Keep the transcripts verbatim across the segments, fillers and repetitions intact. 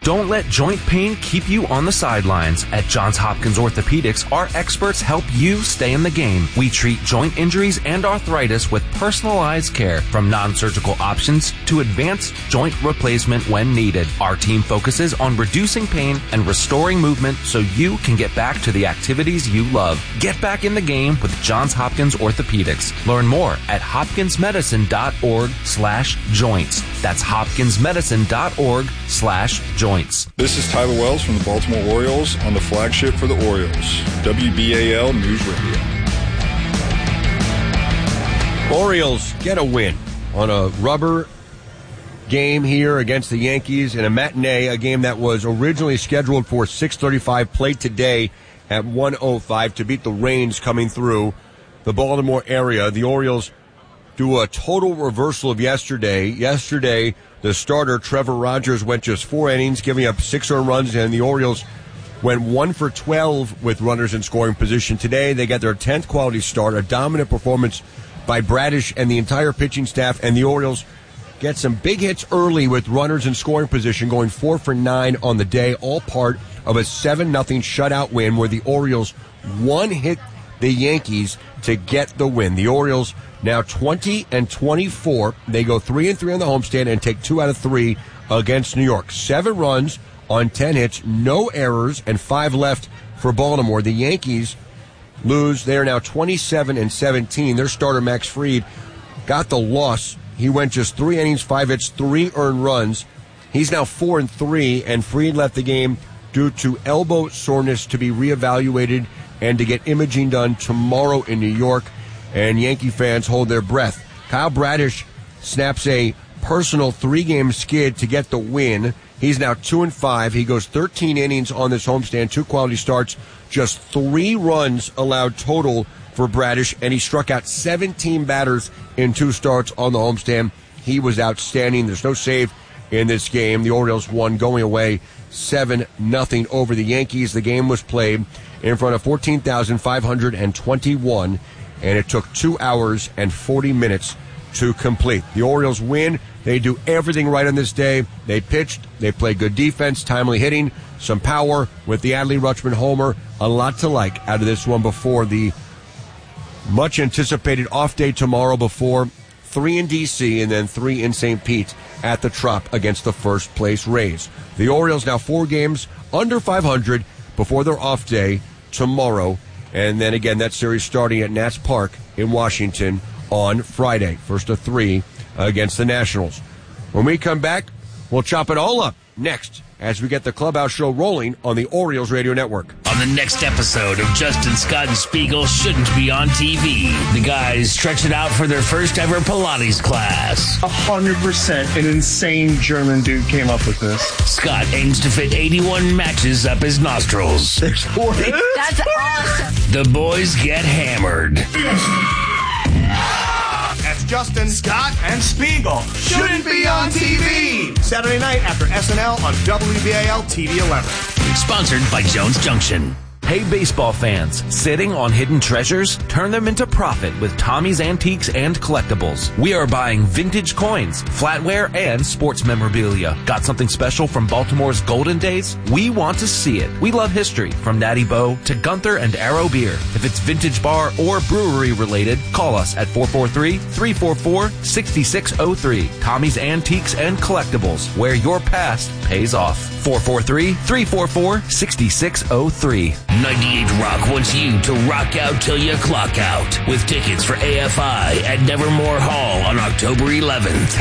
Don't let joint pain keep you on the sidelines. At Johns Hopkins Orthopedics, our experts help you stay in the game. We treat joint injuries and arthritis with personalized care, from non-surgical options to advanced joint replacement when needed. Our team focuses on reducing pain and restoring movement so you can get back to the activities you love. Get back in the game with Johns Hopkins Orthopedics. Learn more at hopkinsmedicine.org slash joints. That's hopkinsmedicine.org slash joints. This is Tyler Wells from the Baltimore Orioles on the flagship for the Orioles, W B A L News Radio. Orioles get a win on a rubber game here against the Yankees in a matinee, a game that was originally scheduled for six thirty-five, played today at one oh five to beat the rains coming through the Baltimore area. The Orioles do a total reversal of yesterday. Yesterday, the starter, Trevor Rogers, went just four innings, giving up six earned runs, and the Orioles went one for twelve with runners in scoring position. Today, they got their tenth quality start, a dominant performance by Bradish and the entire pitching staff, and the Orioles get some big hits early with runners in scoring position, going four for nine on the day, all part of a seven nothing shutout win where the Orioles one hit the Yankees to get the win. The Orioles now twenty and twenty-four. They go three and three on the homestand and take two out of three against New York. Seven runs on ten hits, no errors, and five left for Baltimore. The Yankees lose. They are now twenty-seven and seventeen. Their starter, Max Fried, got the loss. He went just three innings, five hits, three earned runs. He's now four and three, and Fried left the game due to elbow soreness to be reevaluated and to get imaging done tomorrow in New York. And Yankee fans hold their breath. Kyle Bradish snaps a personal three-game skid to get the win. He's now two and five. He goes thirteen innings on this homestand, two quality starts, just three runs allowed total for Bradish, and he struck out seventeen batters in two starts on the homestand. He was outstanding. There's no save in this game. The Orioles won going away seven nothing over the Yankees. The game was played in front of fourteen thousand five hundred twenty-one, and it took two hours and forty minutes to complete. The Orioles win. They do everything right on this day. They pitched. They played good defense, timely hitting, some power with the Adley Rutschman homer. A lot to like out of this one before the much anticipated off day tomorrow, before three in D C and then three in Saint Pete at the Trop against the first place Rays. The Orioles now four games under five hundred before their off day tomorrow. And then again, that series starting at Nats Park in Washington on Friday. First of three against the Nationals. When we come back, we'll chop it all up next as we get the Clubhouse Show rolling on the Orioles Radio Network. On the next episode of Justin Scott and Spiegel Shouldn't Be on T V, the guys stretch it out for their first ever Pilates class. A hundred percent an insane German dude came up with this. Scott aims to fit eighty-one matches up his nostrils. There's forty. That's awesome. The boys get hammered. That's Justin, Scott, and Spiegel. Shouldn't be on T V. Saturday night after S N L on W B A L T V eleven. Sponsored by Jones Junction. Hey baseball fans, sitting on hidden treasures? Turn them into profit with Tommy's Antiques and Collectibles. We are buying vintage coins, flatware, and sports memorabilia. Got something special from Baltimore's golden days? We want to see it. We love history, from Natty Bo to Gunther and Arrow Beer. If it's vintage bar or brewery related, call us at four four three, three four four, six six zero three. Tommy's Antiques and Collectibles, where your past pays off. four four three, three four four, six six zero three. ninety-eight Rock wants you to rock out till you clock out with tickets for A F I at Nevermore Hall on October eleventh.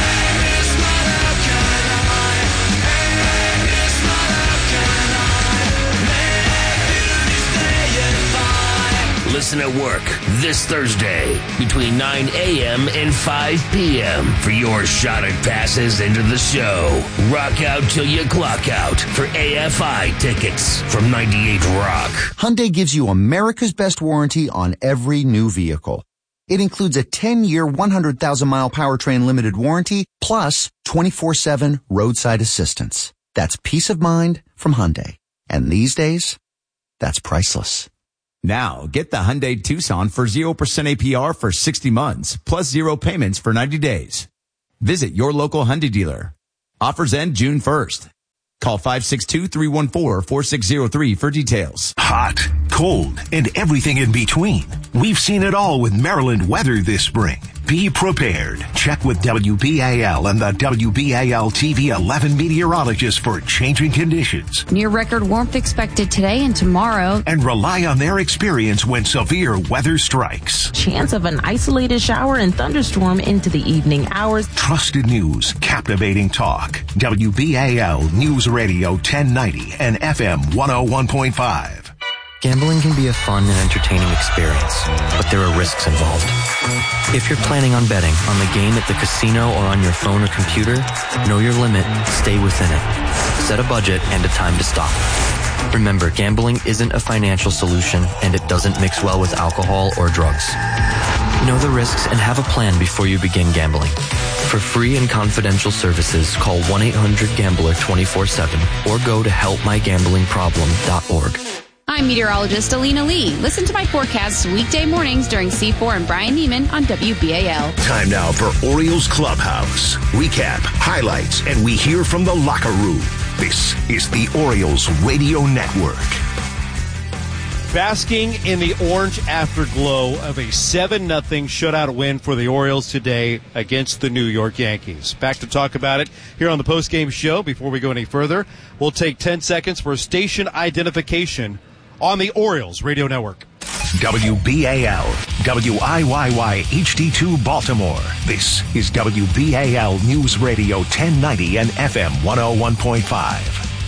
Listen at work this Thursday between nine a.m. and five p.m. for your shot at passes into the show. Rock out till you clock out for A F I tickets from ninety-eight Rock. Hyundai gives you America's best warranty on every new vehicle. It includes a ten-year, one hundred thousand mile powertrain limited warranty plus twenty-four seven roadside assistance. That's peace of mind from Hyundai. And these days, that's priceless. Now, get the Hyundai Tucson for zero percent A P R for sixty months, plus zero payments for ninety days. Visit your local Hyundai dealer. Offers end June first. Call five six two, three one four, four six zero three for details. Hot, cold, and everything in between. We've seen it all with Maryland weather this spring. Be prepared. Check with W B A L and the W B A L T V eleven meteorologists for changing conditions. Near record warmth expected today and tomorrow. And rely on their experience when severe weather strikes. Chance of an isolated shower and thunderstorm into the evening hours. Trusted news, captivating talk. W B A L News Radio ten ninety and F M one oh one point five. Gambling can be a fun and entertaining experience, but there are risks involved. If you're planning on betting on the game at the casino or on your phone or computer, know your limit, stay within it. Set a budget and a time to stop. Remember, gambling isn't a financial solution, and it doesn't mix well with alcohol or drugs. Know the risks and have a plan before you begin gambling. For free and confidential services, call one eight hundred gambler twenty-four seven or go to help my gambling problem dot org. I'm meteorologist Alina Lee. Listen to my forecasts weekday mornings during C four and Brian Neiman on W B A L. Time now for Orioles Clubhouse. Recap, highlights, and we hear from the locker room. This is the Orioles Radio Network. Basking in the orange afterglow of a seven nothing shutout win for the Orioles today against the New York Yankees. Back to talk about it here on the postgame show. Before we go any further, we'll take ten seconds for station identification on the Orioles Radio Network. W B A L, W I Y Y H D two Baltimore. This is W B A L News Radio ten ninety and F M one oh one point five.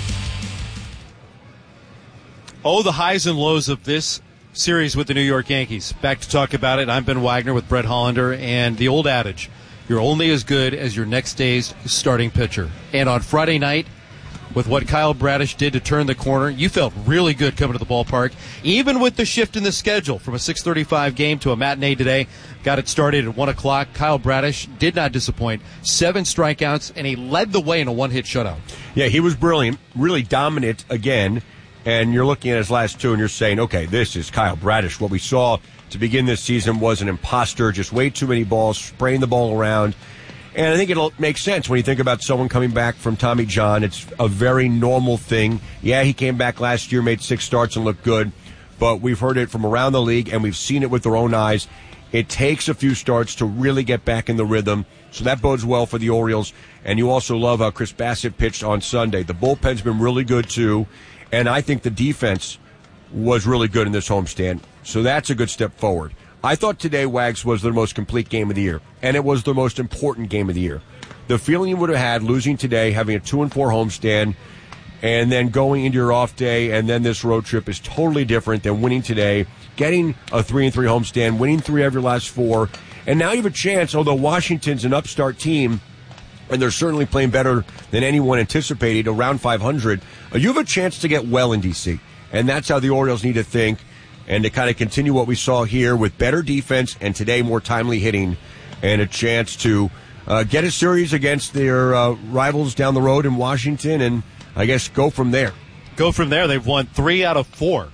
Oh, the highs and lows of this series with the New York Yankees. Back to talk about it. I'm Ben Wagner with Brett Hollander, and the old adage, you're only as good as your next day's starting pitcher. And on Friday night, with what Kyle Bradish did to turn the corner, you felt really good coming to the ballpark. Even with the shift in the schedule from a six thirty-five game to a matinee today, got it started at one o'clock. Kyle Bradish did not disappoint. Seven strikeouts, and he led the way in a one-hit shutout. Yeah, he was brilliant, really dominant again. And you're looking at his last two, and you're saying, okay, this is Kyle Bradish. What we saw to begin this season was an imposter, just way too many balls, spraying the ball around. And I think it'll make sense when you think about someone coming back from Tommy John. It's a very normal thing. Yeah, he came back last year, made six starts and looked good. But we've heard it from around the league, and we've seen it with our own eyes. It takes a few starts to really get back in the rhythm. So that bodes well for the Orioles. And you also love how Chris Bassett pitched on Sunday. The bullpen's been really good, too. And I think the defense was really good in this homestand. So that's a good step forward. I thought today, Wags, was the most complete game of the year, and it was the most important game of the year. The feeling you would have had losing today, having a two and four homestand, and then going into your off day, and then this road trip is totally different than winning today, getting a three and three homestand, winning three of your last four, and now you have a chance. Although Washington's an upstart team, and they're certainly playing better than anyone anticipated, around five hundred, you have a chance to get well in D C, and that's how the Orioles need to think. And to kind of continue what we saw here with better defense and today more timely hitting and a chance to uh, get a series against their uh, rivals down the road in Washington and, I guess, go from there. Go from there. They've won three out of four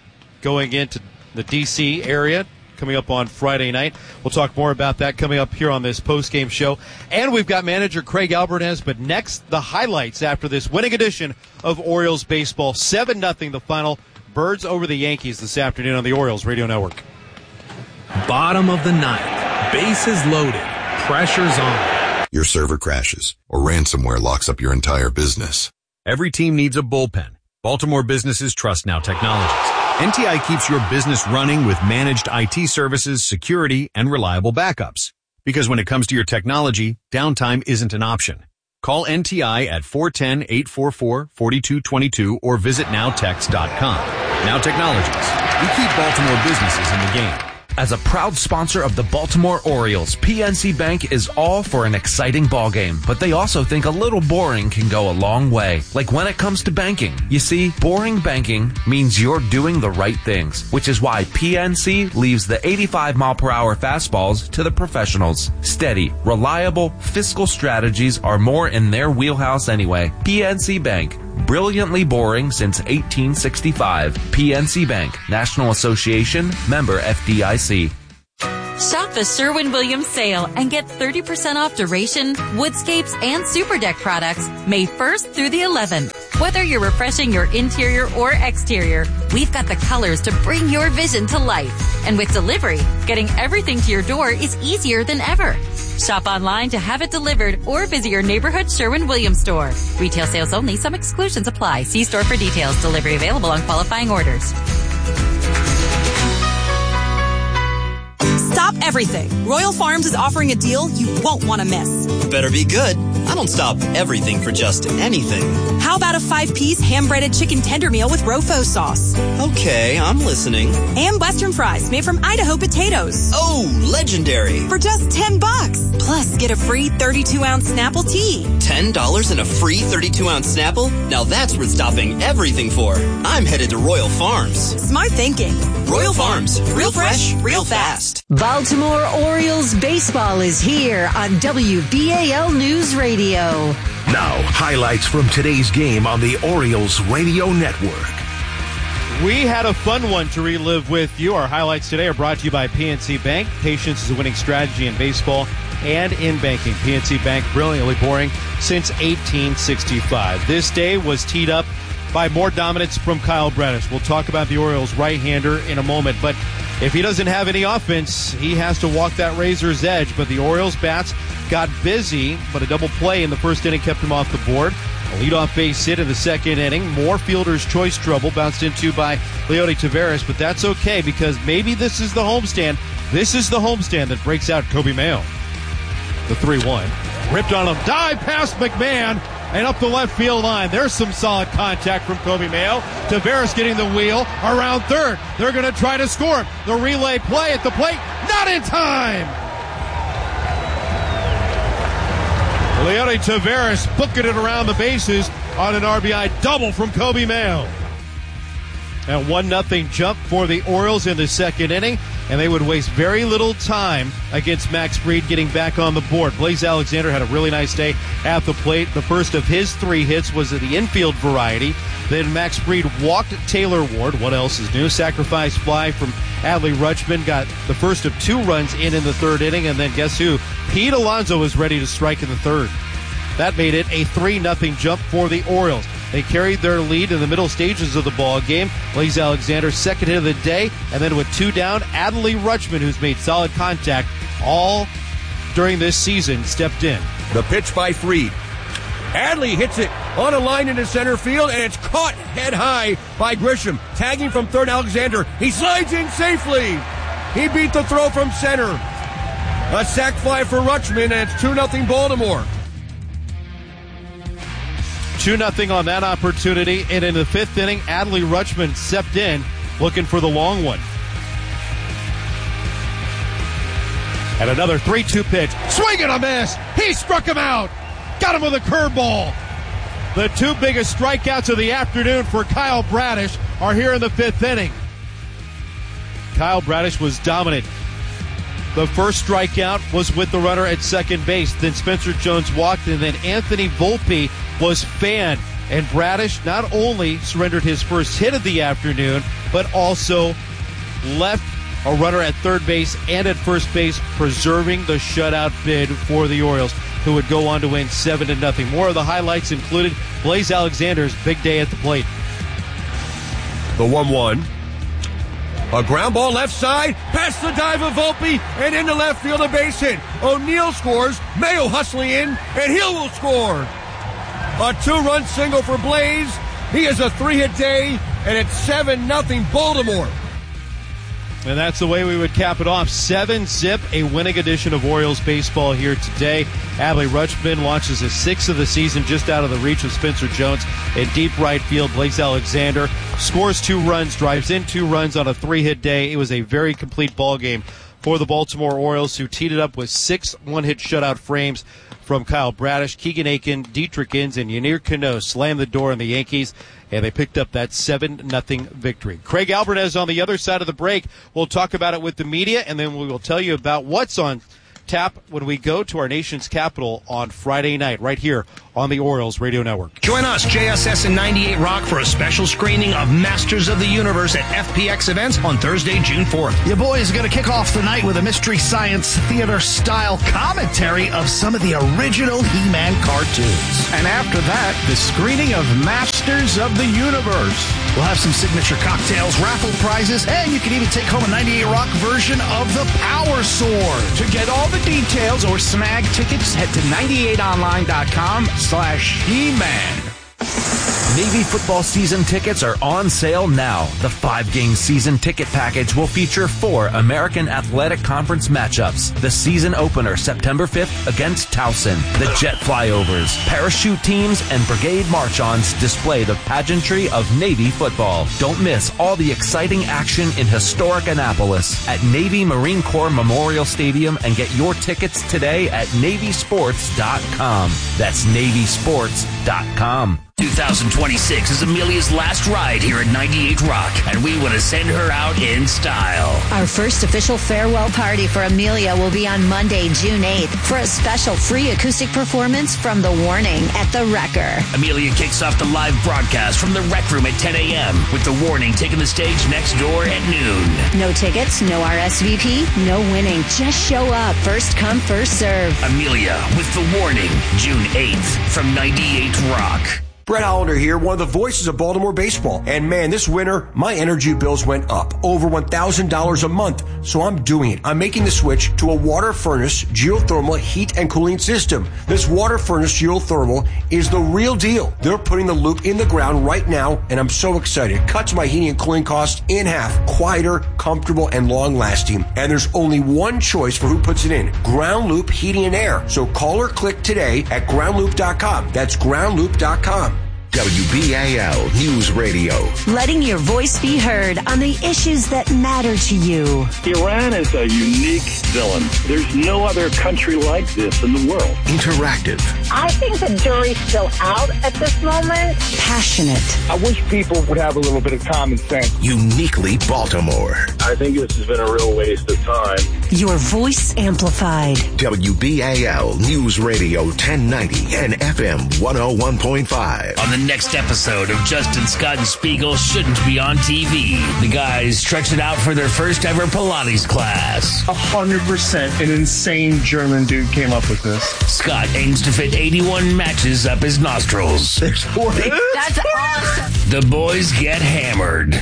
going into the D C area coming up on Friday night. We'll talk more about that coming up here on this postgame show. And we've got manager Craig Alvarez, but next, the highlights after this winning edition of Orioles baseball. seven nothing the final. Birds over the Yankees this afternoon on the Orioles Radio Network. Bottom of the ninth. Bases loaded. Pressure's on. Your server crashes or ransomware locks up your entire business. Every team needs a bullpen. Baltimore businesses trust Now Technologies. N T I keeps your business running with managed I T services, security, and reliable backups. Because when it comes to your technology, downtime isn't an option. Call N T I at four one zero, eight four four, four two two two or visit now tex dot com. Now Technologies. We keep Baltimore businesses in the game. As a proud sponsor of the Baltimore Orioles, P N C Bank is all for an exciting ballgame, but they also think a little boring can go a long way. Like when it comes to banking. You see, boring banking means you're doing the right things, which is why P N C leaves the eighty-five mile per hour fastballs to the professionals. Steady, reliable, fiscal strategies are more in their wheelhouse anyway. P N C Bank. Brilliantly boring since eighteen sixty-five. P N C Bank, National Association, member F D I C. Shop the Sherwin-Williams sale and get thirty percent off duration, woodscapes, and super deck products May first through the eleventh. Whether you're refreshing your interior or exterior, we've got the colors to bring your vision to life. And with delivery, getting everything to your door is easier than ever. Shop online to have it delivered or visit your neighborhood Sherwin-Williams store. Retail sales only. Some exclusions apply. See store for details. Delivery available on qualifying orders. Stop everything. Royal Farms is offering a deal you won't want to miss. Better be good. I don't stop everything for just anything. How about a five-piece ham-breaded chicken tender meal with Rofo sauce? Okay, I'm listening. And Western fries made from Idaho potatoes. Oh, legendary. For just ten bucks. Plus, get a free thirty-two ounce Snapple tea. ten dollars and a free thirty-two ounce Snapple? Now that's worth stopping everything for. I'm headed to Royal Farms. Smart thinking. Royal Farms. Real fresh, real fast. Baltimore Orioles baseball is here on W B A L News Radio. Now, highlights from today's game on the Orioles Radio Network. We had a fun one to relive with you. Our highlights today are brought to you by P N C Bank. Patience is a winning strategy in baseball and in banking. P N C Bank, brilliantly boring since eighteen sixty-five. This day was teed up by more dominance from Kyle Bradish. We'll talk about the Orioles right-hander in a moment, but if he doesn't have any offense, he has to walk that razor's edge. But the Orioles bats got busy, but a double play in the first inning kept him off the board. A leadoff base hit in the second inning. More fielder's choice trouble bounced into by Leody Taveras, but that's okay because maybe this is the homestand. This is the homestand that breaks out Kobe Mayo. The three one. Ripped on him. Dive past McMahon and up the left field line. There's some solid contact from Kobe Mayo. Taveras getting the wheel around third. They're going to try to score. The relay play at the plate. Not in time. Leody Taveras booking it around the bases on an R B I double from Kobe Mayo. And one nothing jump for the Orioles in the second inning, and they would waste very little time against Max Fried getting back on the board. Blaze Alexander had a really nice day at the plate. The first of his three hits was of the infield variety. Then Max Fried walked Taylor Ward. What else is new? Sacrifice fly from Adley Rutschman got the first of two runs in in the third inning, and then guess who? Pete Alonso was ready to strike in the third. That made it a three nothing jump for the Orioles. They carried their lead in the middle stages of the ball game. Blaze Alexander, second hit of the day, and then with two down, Adley Rutschman, who's made solid contact all during this season, stepped in. The pitch by Fried. Adley hits it on a line into center field, and it's caught head high by Grisham. Tagging from third, Alexander. He slides in safely. He beat the throw from center. A sac fly for Rutschman, and it's two nothing Baltimore. two nothing on that opportunity, and in the fifth inning, Adley Rutschman stepped in looking for the long one. And another three two pitch. Swing and a miss! He struck him out! Got him with a curveball! The two biggest strikeouts of the afternoon for Kyle Bradish are here in the fifth inning. Kyle Bradish was dominant. The first strikeout was with the runner at second base. Then Spencer Jones walked, and then Anthony Volpe was fanned. And Bradish not only surrendered his first hit of the afternoon, but also left a runner at third base and at first base, preserving the shutout bid for the Orioles, who would go on to win seven to nothing. More of the highlights included Blaze Alexander's big day at the plate. The one one. A ground ball left side, past the dive of Volpe, and into left field, a base hit. O'Neill scores, Mayo hustling in, and Hill will score. A two-run single for Blaze. He has a three-hit day, and it's seven nothing Baltimore. And that's the way we would cap it off. seven zip, a winning edition of Orioles baseball here today. Adley Rutschman launches his sixth of the season just out of the reach of Spencer Jones in deep right field. Blaze Alexander scores two runs, drives in two runs on a three-hit day. It was a very complete ball game for the Baltimore Orioles, who teed it up with six one-hit shutout frames from Kyle Bradish. Keegan Aiken, Dietrich Inns, and Yennier Cano slammed the door on the Yankees, and they picked up that seven nothing victory. Craig Alvarez on the other side of the break. We'll talk about it with the media, and then we will tell you about what's on tap when we go to our nation's capital on Friday night, right here on the Orioles Radio Network. Join us, J S S and ninety-eight Rock, for a special screening of Masters of the Universe at F P X Events on Thursday, June fourth. Your boys are going to kick off the night with a Mystery Science Theater-style commentary of some of the original He-Man cartoons. And after that, the screening of Masters of the Universe. We'll have some signature cocktails, raffle prizes, and you can even take home a ninety-eight Rock version of the Power Sword. To get all the details or snag tickets, head to ninety-eight online dot com slash He-Man. Navy football season tickets are on sale now. The five-game season ticket package will feature four American Athletic Conference matchups. The season opener September fifth against Towson. The jet flyovers, parachute teams, and brigade march-ons display the pageantry of Navy football. Don't miss all the exciting action in historic Annapolis at Navy Marine Corps Memorial Stadium, and get your tickets today at navy sports dot com. That's navy sports dot com. twenty twenty-six is Amelia's last ride here at ninety-eight Rock, and we want to send her out in style. Our first official farewell party for Amelia will be on Monday, June eighth, for a special free acoustic performance from The Warning at The Wrecker. Amelia kicks off the live broadcast from the Rec Room at ten a.m., with The Warning taking the stage next door at noon. No tickets, no R S V P, no winning. Just show up. First come, first serve. Amelia with The Warning, June eighth, from ninety-eight Rock. Brett Hollander here, one of the voices of Baltimore baseball. And man, this winter, my energy bills went up over one thousand dollars a month. So I'm doing it. I'm making the switch to a water furnace geothermal heat and cooling system. This water furnace geothermal is the real deal. They're putting the loop in the ground right now, and I'm so excited. It cuts my heating and cooling costs in half. Quieter, comfortable, and long-lasting. And there's only one choice for who puts it in. Ground Loop Heating and Air. So call or click today at ground loop dot com. That's ground loop dot com. W B A L News Radio. Letting your voice be heard on the issues that matter to you. Iran is a unique villain. There's no other country like this in the world. Interactive. I think the jury's still out at this moment. Passionate. I wish people would have a little bit of common sense. Uniquely Baltimore. I think this has been a real waste of time. Your voice amplified. W B A L News Radio ten ninety and F M one oh one point five. On the next episode of Justin Scott and Spiegel Shouldn't Be on T V, the guys stretch it out for their first ever Pilates class. A hundred percent an insane German dude came up with this. Scott aims to fit eighty-one matches up his nostrils. There's forty. That's awesome. The boys get hammered.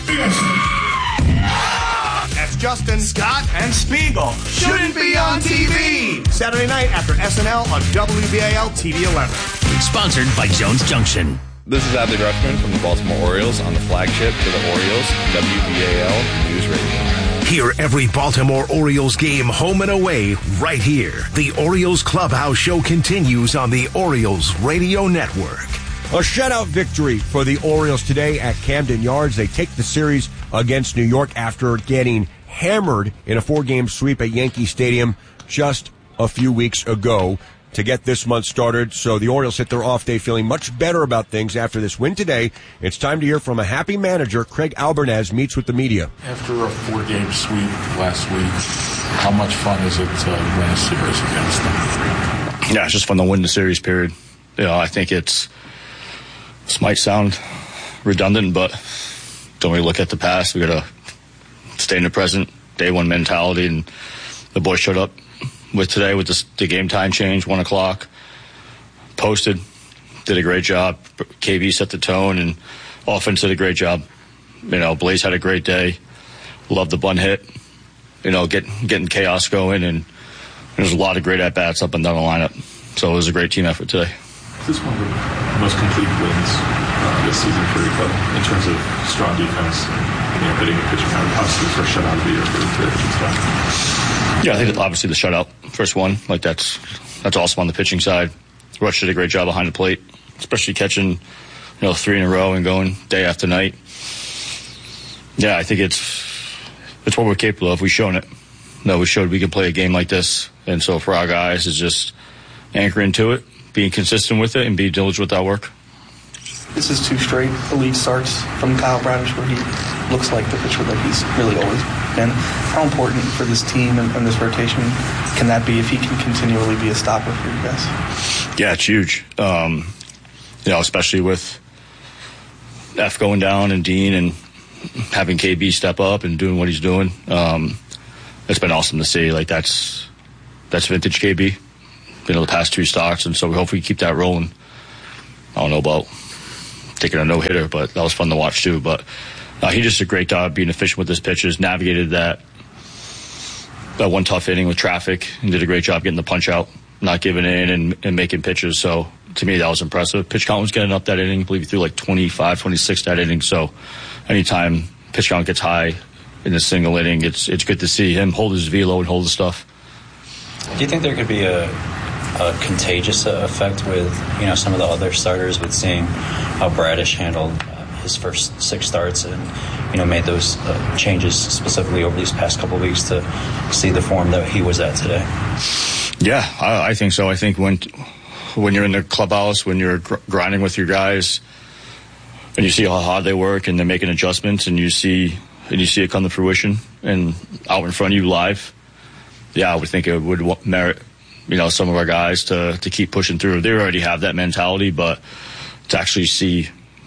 That's Justin, Scott, and Spiegel. Shouldn't be on T V. Saturday night after S N L on W B A L T V eleven. Sponsored by Jones Junction. This is Adley Rushman from the Baltimore Orioles on the flagship for the Orioles, W B A L News Radio. Hear every Baltimore Orioles game home and away right here. The Orioles Clubhouse Show continues on the Orioles Radio Network. A shutout victory for the Orioles today at Camden Yards. They take the series against New York after getting hammered in a four-game sweep at Yankee Stadium just a few weeks ago to get this month started. So the Orioles hit their off day feeling much better about things after this win today. It's time to hear from a happy manager. Craig Albernaz meets with the media. After a four-game sweep last week, how much fun is it to win a series against them? Yeah, it's just fun to win the series, period. You know, I think it's, this might sound redundant, but don't we look at the past? We got to stay in the present, day one mentality, and the boys showed up with today with this, the game time change, one o'clock, posted, did a great job. K B set the tone, and offense did a great job. You know, Blaze had a great day. Loved the bun hit. You know, get, getting chaos going, and there's a lot of great at-bats up and down the lineup. So it was a great team effort today. This is one of the most complete wins uh, this season for you, but in terms of strong defense, you know, hitting a pitching count, obviously the first shutout of the year for the pitching staff. Yeah, I think obviously the shutout, first one, like that's that's awesome on the pitching side. Rush did a great job behind the plate, especially catching, you know, three in a row and going day after night. Yeah, I think it's it's what we're capable of. We've shown it. No, we showed we could play a game like this, and so for our guys, it's just anchoring to it, being consistent with it, and being diligent with our work. This is two straight elite starts from Kyle Bradish, where he looks like the pitcher that he's really always been. How important for this team and, and this rotation can that be if he can continually be a stopper for you guys? Yeah, it's huge. Um, you know, especially with F going down and Dean and having K B step up and doing what he's doing. Um, it's been awesome to see. Like, that's that's vintage K B, you know, the past two starts, and so we hope we keep that rolling. I don't know about taking a no-hitter, but that was fun to watch too. But uh, he just did a great job being efficient with his pitches, navigated that that one tough inning with traffic, and did a great job getting the punch out, not giving in and, and making pitches. So to me, that was impressive. Pitch count was getting up that inning. I believe he threw like twenty-five, twenty-six that inning. So anytime pitch count gets high in a single inning, it's it's good to see him hold his velo and hold his stuff. Do you think there could be a, a contagious effect with, you know, some of the other starters, with seeing how Bradish handled uh, his first six starts and, you know, made those uh, changes specifically over these past couple of weeks to see the form that he was at today? Yeah, I, I think so. I think when when you're in the clubhouse, when you're gr- grinding with your guys, and you see how hard they work and they're making adjustments, and you see and you see it come to fruition and out in front of you live, yeah, I would think it would merit, you know, some of our guys to to keep pushing through. They already have that mentality, but to actually see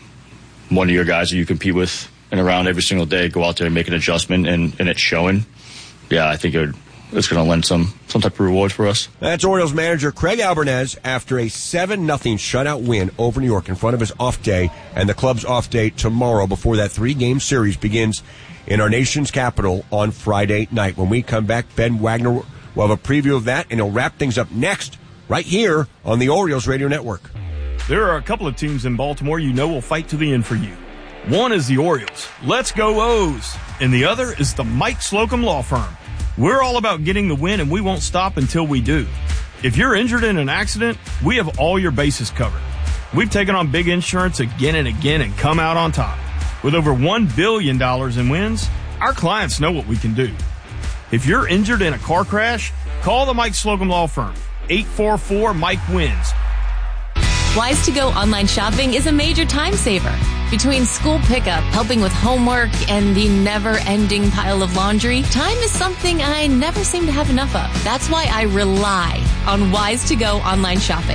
one of your guys that you compete with and around every single day go out there and make an adjustment and, and it's showing, yeah, I think it would, it's going to lend some some type of reward for us. That's Orioles manager Craig Albernez after a seven nothing shutout win over New York in front of his off day and the club's off day tomorrow before that three-game series begins in our nation's capital on Friday night. When we come back, Ben Wagner will have a preview of that, and he'll wrap things up next right here on the Orioles Radio Network. There are a couple of teams in Baltimore you know will fight to the end for you. One is the Orioles. Let's go O's. And the other is the Mike Slocum Law Firm. We're all about getting the win, and we won't stop until we do. If you're injured in an accident, we have all your bases covered. We've taken on big insurance again and again and come out on top. With over one billion dollars in wins, our clients know what we can do. If you're injured in a car crash, call the Mike Slocum Law Firm. eight four four Mike wins. Wise to Go online shopping is a major time saver. Between school pickup, helping with homework, and the never-ending pile of laundry, time is something I never seem to have enough of. That's why I rely on Wise to Go online shopping.